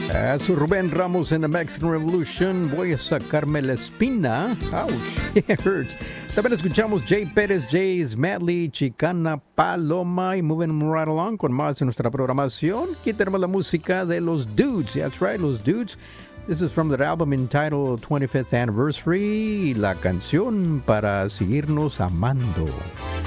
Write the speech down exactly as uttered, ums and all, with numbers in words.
Eso, Rubén Ramos en The Mexican Revolution. Voy a sacarme la espina. Ouch, it hurts. También escuchamos Jay Pérez, Jay's Madly, Chicana Paloma y moving right along con más de nuestra programación. Aquí tenemos la música de los Dudes. That's right, los Dudes. This is from their album entitled twenty-fifth Anniversary. La canción para seguirnos amando.